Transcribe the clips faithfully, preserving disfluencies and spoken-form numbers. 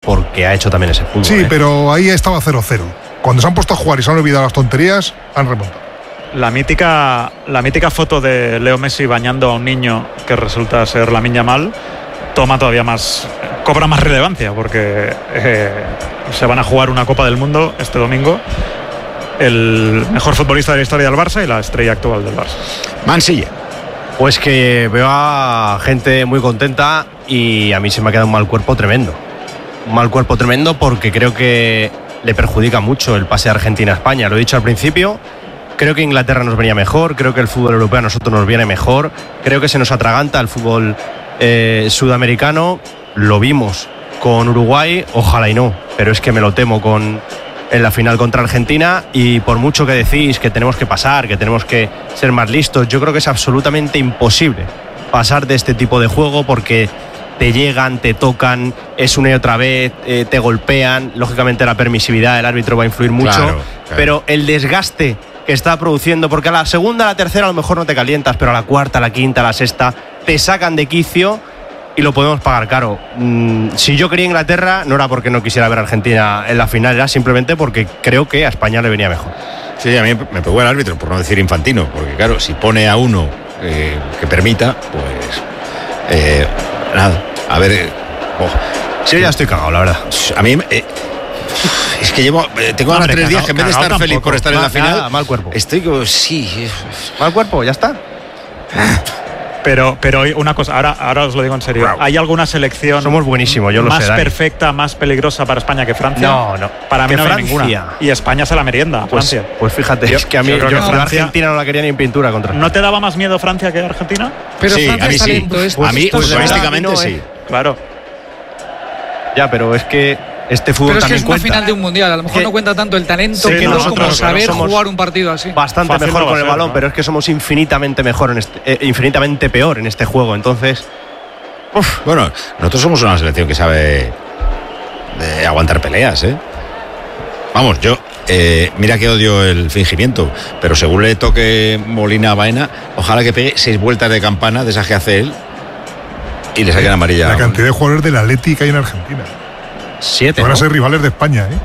porque ha hecho también ese fútbol. Sí, ¿eh? pero ahí estaba cero cero. Cuando se han puesto a jugar y se han olvidado las tonterías, han remontado. La mítica, la mítica foto de Leo Messi bañando a un niño que resulta ser Lamine Yamal toma todavía más, cobra más relevancia porque eh, se van a jugar una Copa del Mundo este domingo. El mejor futbolista de la historia del Barça y la estrella actual del Barça. Mansilla. Pues que veo a gente muy contenta y a mí se me ha quedado un mal cuerpo tremendo. Un mal cuerpo tremendo porque creo que le perjudica mucho el pase de Argentina a España. Lo he dicho al principio. Creo que Inglaterra nos venía mejor, creo que el fútbol europeo a nosotros nos viene mejor, creo que se nos atraganta el fútbol eh, sudamericano, lo vimos con Uruguay, ojalá y no, pero es que me lo temo con, en la final contra Argentina y por mucho que decís que tenemos que pasar, que tenemos que ser más listos, yo creo que es absolutamente imposible pasar de este tipo de juego porque te llegan, te tocan, es una y otra vez, eh, te golpean, lógicamente la permisividad del árbitro va a influir mucho, claro, claro. pero el desgaste que está produciendo, porque a la segunda, a la tercera a lo mejor no te calientas, pero a la cuarta, a la quinta, a la sexta te sacan de quicio y lo podemos pagar caro. Mm, si yo quería Inglaterra no era porque no quisiera ver a Argentina en la final, era simplemente porque creo que a España le venía mejor. Sí, a mí me pegó el árbitro, por no decir Infantino, porque claro, si pone a uno eh, que permita, pues eh, nada, a ver eh, oh, sí, yo ya estoy cagado, la verdad. A mí eh, es que llevo eh, tengo ahora tres días que en vez de estar feliz tampoco, por estar mal, en la final nada, mal cuerpo. Estoy como sí, mal cuerpo, ya está. Pero, pero una cosa, ahora, ahora os lo digo en serio. ¿Hay alguna selección Somos buenísimos, yo lo más sé, Dani. perfecta, más peligrosa para España que Francia? No, no. Para mí que no hay Francia. ninguna. Y España se la merienda, Pues, Francia. pues fíjate, yo, es que a mí yo, yo, yo yo Francia, Argentina no la quería ni en pintura contra. ¿No te daba más miedo Francia que Argentina? Pero sí, Francia a mí es sí. talento, es, a mí pues, futbolísticamente no, sí. eh. Claro. Ya, pero es que este fútbol pero es que también es una cuenta. final de un mundial, a lo mejor que, no cuenta tanto el talento sí, que que no nosotros, como saber claro, somos jugar un partido así. Bastante Fácil mejor no va con el a ser, balón, ¿no? pero es que somos infinitamente mejor en este, eh, infinitamente peor en este juego, entonces. Uf. Bueno, nosotros somos una selección que sabe de aguantar peleas, ¿eh? Vamos, yo eh, mira que odio el fingimiento, pero según le toque Molina a Baena, ojalá que pegue seis vueltas de campana de esas que hace él y le saquen amarilla. La cantidad de jugadores del Atleti que hay en Argentina. Siete. Van a ¿no? ser rivales de España, ¿eh?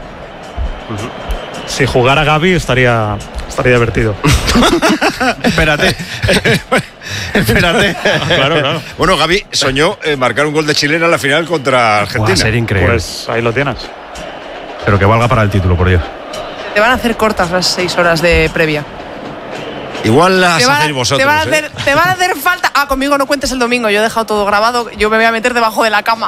Si jugara Gavi estaría, estaría divertido. Espérate. Espérate. Claro, claro. Bueno, Gavi soñó eh, marcar un gol de chilena en la final contra Argentina. Va a ser increíble. Pues ahí lo tienes. Pero que valga para el título, por Dios. Te van a hacer cortas las seis horas de previa. Igual las Te van, hacéis vosotros. te, van a ¿eh? hacer, te van a hacer falta. Ah, conmigo no cuentes el domingo. Yo he dejado todo grabado. Yo me voy a meter debajo de la cama.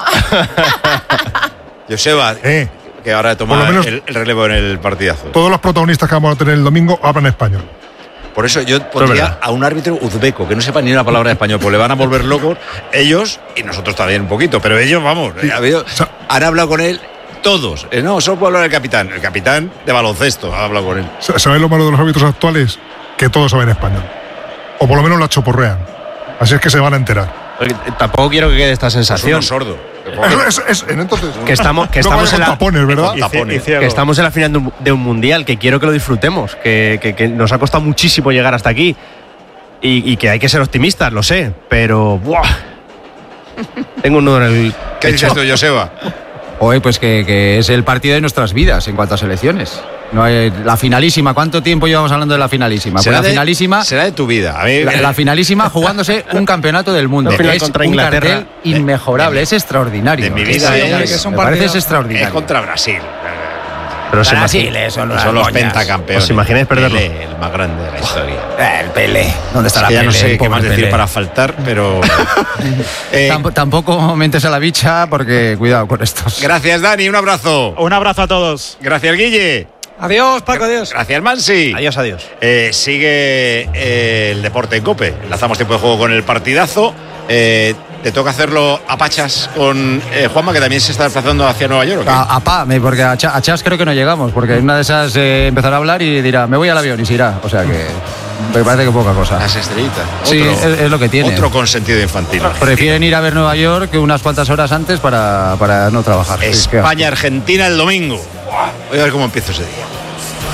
Joseba, Eh, que ahora toma por lo menos el, el relevo en el partidazo. todos los protagonistas que vamos a tener el domingo hablan español. Por eso yo pondría verdad. a un árbitro uzbeco que no sepa ni una palabra de español, pues le van a volver locos ellos y nosotros también un poquito, pero ellos, vamos, Sí. eh, ha habido- O sea, han hablado con él todos. Eh, no, solo puedo hablar el capitán. El capitán de baloncesto ha hablado con él. ¿Sabéis lo malo de los árbitros actuales? Que todos saben español. O por lo menos la choporrean. Así es que se van a enterar. Porque tampoco quiero que quede esta Es sensación. un sordo. Es- es- es- entonces, Que estamos, que no estamos vale en con la. tapones, ¿verdad? Y, Tapones. y ciego. Que estamos en la final de un, de un mundial, que quiero que lo disfrutemos, que, que- que nos ha costado muchísimo llegar hasta aquí y, y que hay que ser optimistas, lo sé, pero ¡buah! Tengo un nudo en el ¿Qué dices tú, Joseba? Oye, pues que, que es el partido de nuestras vidas en cuanto a selecciones. No hay, la finalísima, ¿cuánto tiempo llevamos hablando de la finalísima? Pues la de, finalísima, será de tu vida. A mí, la, la finalísima jugándose un campeonato del mundo. La final Es contra un Inglaterra. cartel inmorable, es extraordinario. de mi Es- vida Sí, hombre, es- que es un me parece partido- extraordinario. es contra Brasil. Pero se Brasil, imagina- eso no Son las los moñas. pentacampeones. ¿Os imagináis perderlo? Pelé, el más grande de la historia. Eh, El Pelé. ¿Dónde está Es la que ya Pelé? no sé El qué más pobre decir Pelé. para faltar, pero. Eh, Tamp- tampoco mentes a la bicha porque cuidado con estos. gracias, Dani. Un abrazo. Un abrazo a todos. Gracias, Guille. Adiós, Paco, adiós. Gracias, Mansi. Adiós, adiós. Eh, sigue eh, el deporte en COPE. Enlazamos tiempo de juego con el partidazo. Eh, te toca hacerlo a pachas con eh, Juanma, que también se está desplazando hacia Nueva York. ¿o qué? A, a Pa, me- porque a, Cha- a Chas creo que no llegamos, porque en una de esas eh, empezará a hablar y dirá, me voy al avión y se irá. O sea que me parece que poca cosa. Las estrellitas. Sí, es- es lo que tiene. Otro consentido infantil. Prefieren ir a ver Nueva York que unas cuantas horas antes para, para no trabajar. Es que- España-Argentina el domingo. Voy a ver cómo empiezo ese día.